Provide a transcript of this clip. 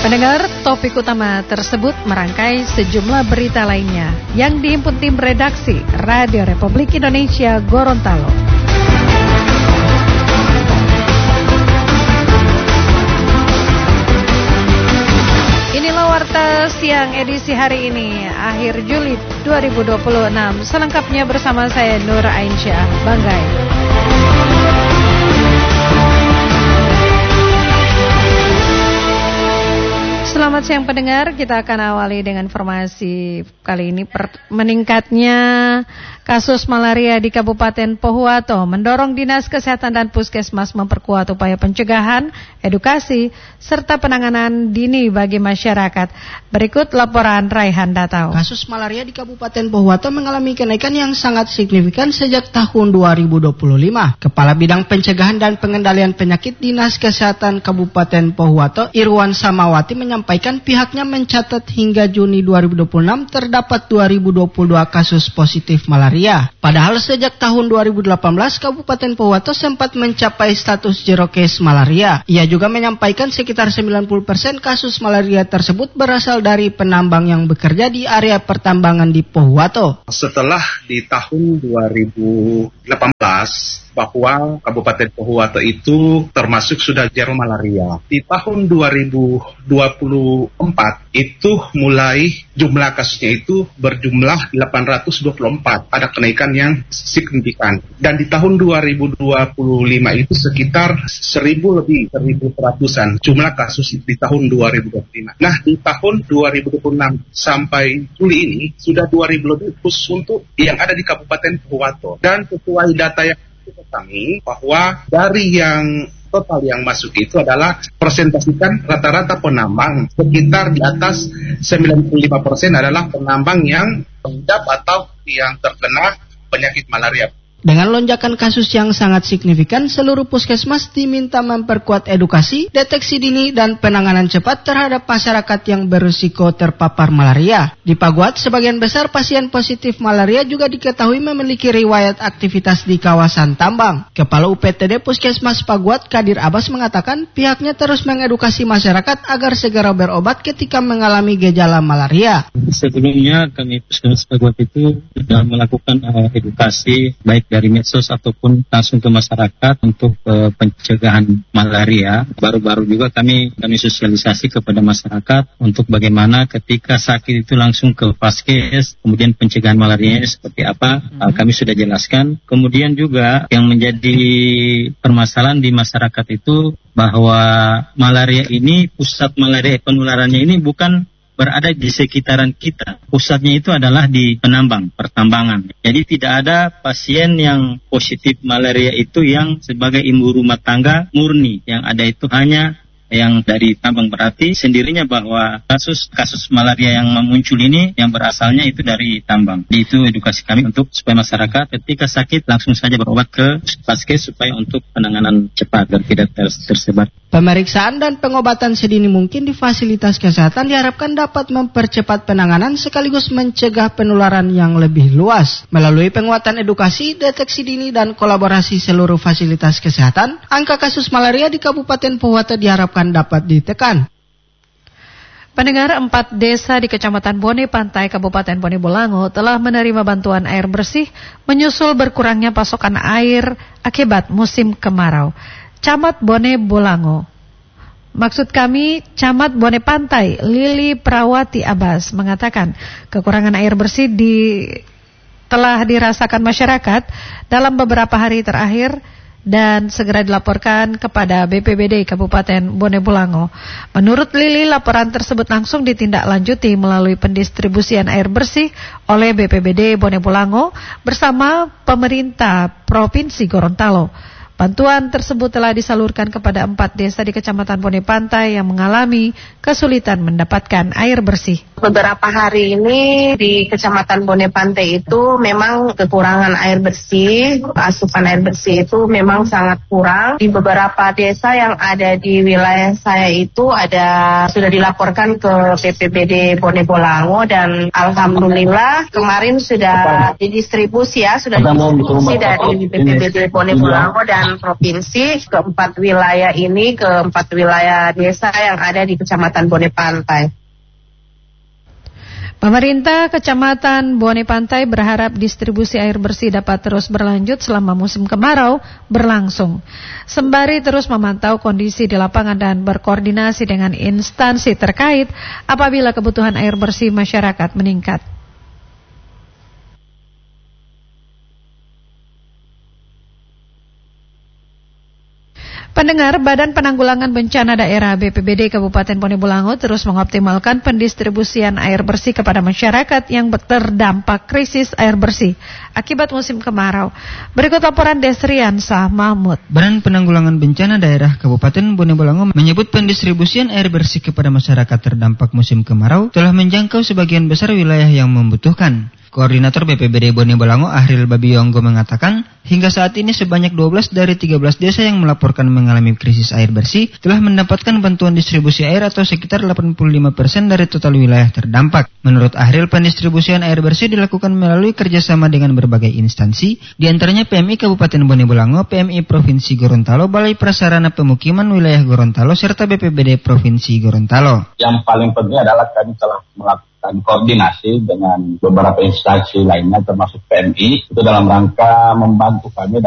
Pendengar, topik utama tersebut merangkai sejumlah berita lainnya yang dihimpun tim redaksi Radio Republik Indonesia Gorontalo. Inilah Warta Siang edisi hari ini, akhir Juli 2026. Selengkapnya bersama saya Nur Ainsyah Banggai. Selamat siang pendengar, kita akan awali dengan informasi kali ini. Meningkatnya kasus malaria di Kabupaten Pohuwato mendorong Dinas Kesehatan dan Puskesmas memperkuat upaya pencegahan, edukasi, serta penanganan dini bagi masyarakat. Berikut laporan Raihan Datau. Kasus malaria di Kabupaten Pohuwato mengalami kenaikan yang sangat signifikan sejak tahun 2025. Kepala Bidang Pencegahan dan Pengendalian Penyakit Dinas Kesehatan Kabupaten Pohuwato, Irwan Samawati, menyampaikan pihaknya mencatat hingga Juni 2026 terdapat 2022 kasus positif malaria. Padahal sejak tahun 2018 Kabupaten Pohuwato sempat mencapai status zero case malaria. Ia juga menyampaikan sekitar 90% kasus malaria tersebut berasal dari penambang yang bekerja di area pertambangan di Pohuwato. Setelah di tahun 2018 bahwa Kabupaten Pohuwato itu termasuk sudah zero malaria. Di tahun 2024 itu mulai jumlah kasusnya itu berjumlah 824. Ada kenaikan yang signifikan. Dan di tahun 2025 itu sekitar 1.100-an jumlah kasus di tahun 2025. Nah, di tahun 2026 sampai Juli ini sudah 2.000 lebih khusus untuk yang ada di Kabupaten Pohuwato. Dan sesuai data yang kami bahwa dari yang total yang masuk itu adalah presentasikan rata-rata penambang sekitar di atas 95% adalah penambang yang terendap atau yang terkena penyakit malaria. Dengan lonjakan kasus yang sangat signifikan, seluruh puskesmas diminta memperkuat edukasi, deteksi dini, dan penanganan cepat terhadap masyarakat yang berisiko terpapar malaria. Di Paguat, sebagian besar pasien positif malaria juga diketahui memiliki riwayat aktivitas di kawasan tambang. Kepala UPTD Puskesmas Paguat, Kadir Abbas, mengatakan pihaknya terus mengedukasi masyarakat agar segera berobat ketika mengalami gejala malaria. Sebelumnya kami Puskesmas Paguat itu sudah melakukan edukasi baik dari medsos ataupun langsung ke masyarakat untuk pencegahan malaria. Baru-baru juga kami sosialisasi kepada masyarakat untuk bagaimana ketika sakit itu langsung ke Paskes, kemudian pencegahan malaria seperti apa, kami sudah jelaskan. Kemudian juga yang menjadi permasalahan di masyarakat itu bahwa malaria ini, pusat malaria penularannya ini bukan berada di sekitaran kita. Pusatnya itu adalah di pertambangan. Jadi tidak ada pasien yang positif malaria itu yang sebagai ibu rumah tangga murni. Yang ada itu hanya yang dari tambang, berarti sendirinya bahwa kasus malaria yang muncul ini yang berasalnya itu dari tambang. Itu edukasi kami untuk supaya masyarakat ketika sakit langsung saja berobat ke Paskes supaya untuk penanganan cepat dan tidak tersebar. Pemeriksaan dan pengobatan sedini mungkin di fasilitas kesehatan diharapkan dapat mempercepat penanganan sekaligus mencegah penularan yang lebih luas. Melalui penguatan edukasi, deteksi dini, dan kolaborasi seluruh fasilitas kesehatan, angka kasus malaria di Kabupaten Pohuwato diharapkan dapat ditekan. Pendengar, 4 desa di Kecamatan Bone Pantai, Kabupaten Bone Bolango telah menerima bantuan air bersih menyusul berkurangnya pasokan air akibat musim kemarau. Camat Bone Bolango, maksud kami Camat Bone Pantai, Lili Prawati Abbas, mengatakan kekurangan air bersih telah dirasakan masyarakat dalam beberapa hari terakhir dan segera dilaporkan kepada BPBD Kabupaten Bone Bolango. Menurut Lili, laporan tersebut langsung ditindaklanjuti melalui pendistribusian air bersih oleh BPBD Bone Bolango bersama pemerintah Provinsi Gorontalo. Bantuan tersebut telah disalurkan kepada 4 desa di Kecamatan Bone Pantai yang mengalami kesulitan mendapatkan air bersih. Beberapa hari ini di Kecamatan Bone Pantai itu memang kekurangan air bersih, asupan air bersih itu memang sangat kurang. Di beberapa desa yang ada di wilayah saya itu sudah dilaporkan ke BPBD Bone Bolango dan alhamdulillah kemarin sudah didistribusi dari BPBD Bone Bolango dan provinsi ke 4 wilayah ini, ke 4 wilayah desa yang ada di Kecamatan Bone Pantai. Pemerintah Kecamatan Bone Pantai berharap distribusi air bersih dapat terus berlanjut selama musim kemarau berlangsung, sembari terus memantau kondisi di lapangan dan berkoordinasi dengan instansi terkait apabila kebutuhan air bersih masyarakat meningkat. Pendengar, Badan Penanggulangan Bencana Daerah BPBD Kabupaten Bone Bolango terus mengoptimalkan pendistribusian air bersih kepada masyarakat yang terdampak krisis air bersih akibat musim kemarau. Berikut laporan Desrian Sah Mahmud. Badan Penanggulangan Bencana Daerah Kabupaten Bone Bolango menyebut pendistribusian air bersih kepada masyarakat terdampak musim kemarau telah menjangkau sebagian besar wilayah yang membutuhkan. Koordinator BPBD Bone Bolango Ahril Babiyonggo mengatakan, hingga saat ini sebanyak 12 dari 13 desa yang melaporkan mengalami krisis air bersih telah mendapatkan bantuan distribusi air atau sekitar 85% dari total wilayah terdampak. Menurut Ahril, pendistribusian air bersih dilakukan melalui kerjasama dengan berbagai instansi, diantaranya PMI Kabupaten Bone Bolango, PMI Provinsi Gorontalo, Balai Prasarana Pemukiman Wilayah Gorontalo, serta BPBD Provinsi Gorontalo. Yang paling penting adalah kami telah melakukan koordinasi dengan beberapa instansi lainnya termasuk PMI itu dalam rangka membantu kami